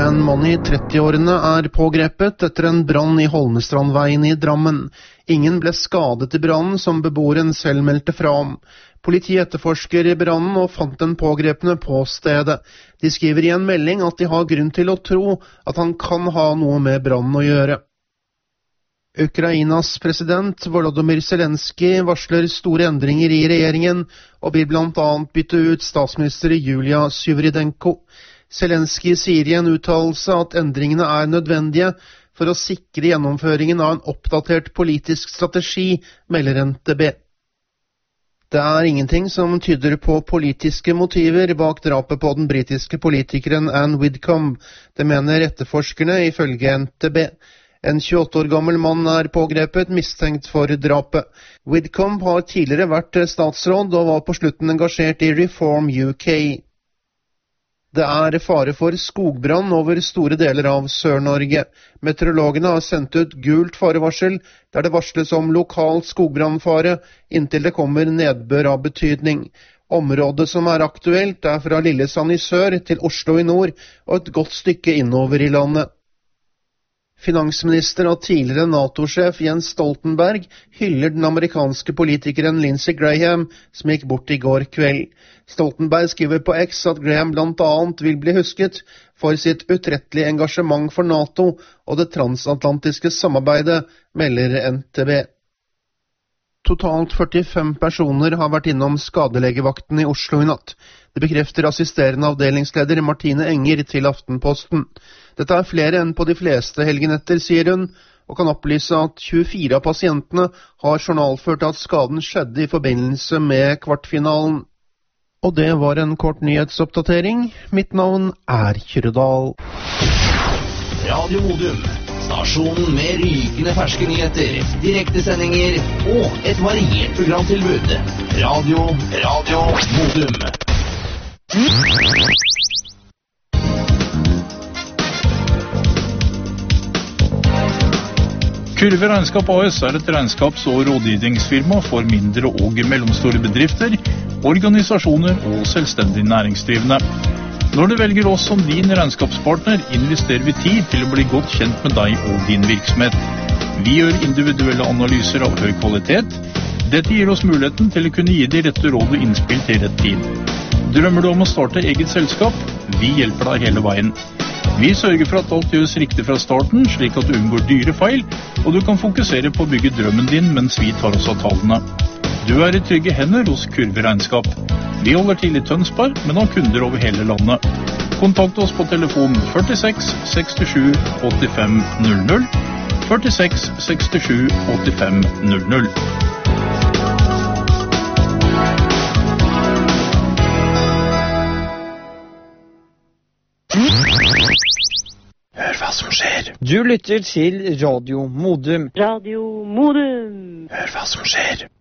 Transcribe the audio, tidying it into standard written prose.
En mann i 30-årene pågrepet etter en brann i Holmestrandveien i Drammen. Ingen ble skadet i brannen, som beboeren selv meldte fra om. Politiet etterforsker brannen og fant den pågrepne på stedet. De skriver i en melding at de har grunn til å tro at han kan ha noe med brannen å gjøre. Ukrainas president Volodymyr Zelenskyj varsler store endringer i regjeringen og vil blant annet bytte ut statsminister Julia Sviridenko. Zelenskyj sier i en uttalelse at endringene nødvendige for å sikre gjennomføringen av en oppdatert politisk strategi, melder NTB. Det ingenting som tyder på politiske motiver bak drapet på den britiske politikeren Anne Widdecombe. Det mener etterforskerne ifølge NTB. En 28 år gammel mann pågrepet, mistenkt for drapet. Widdecombe har tidligere vært statsråd og var på slutten engasjert i Reform UK. Det fare for skogbrann over store deler av Sør-Norge. Meteorologene har sendt ut gult farevarsel, der det varsles om lokal skogbrannfare, inntil det kommer nedbør av betydning. Området som aktuelt fra Lillesand i sør til Oslo i nord, og et godt stykke innover i landet. Finansminister og tidligere NATO-sjef Jens Stoltenberg hyller den amerikanske politikeren Lindsey Graham, som gikk bort i går kveld. Stoltenberg skriver på X at Graham blant annet vil bli husket for sitt utrettelige engasjement for NATO og det transatlantiske samarbeidet, melder NTB. Totalt 45 personer har vært innom skadelegevakten i Oslo i natt. Det bekrefter assisterende avdelingsleder Martine Enger til Aftenposten. Dette flere enn på de fleste helgenetter, sier hun, og kan opplyse at 24 av pasientene har journalført at skaden skjedde i forbindelse med kvartfinalen. Og det var en kort nyhetsoppdatering. Mitt navn Kyrredal. Radio Modum, stasjonen med rykende ferske nyheter, direktesendinger og et variert programtilbud. Radio Modum. Kurve Regnskap AS et regnskaps- og rådgivningsfirma for mindre og mellomstore bedrifter, organisasjoner og selvstendig næringsdrivende. Når du velger oss som din regnskapspartner, investerer vi tid til å bli godt kjent med deg og din virksomhet. Vi gjør individuelle analyser av høy kvalitet. Dette gir oss muligheten til å kunne gi de rette råd og innspill til rett tid. Drømmer du om å starte eget selskap? Vi hjelper deg hele veien. Vi sørger for at alt gjøres riktig fra starten, slik at du unngår dyre feil, og du kan fokusere på å bygge drømmen din mens vi tar oss av tallene. Du i trygge hender hos Kurve Regnskap. Vi holder til i Tønsberg, men har kunder over hele landet. Kontakt oss på telefon 46 67 85 00, 46 67 85 00. Hør hva som skjer. Du lytter til Radio Modum. Radio Modum. Hør hva som skjer.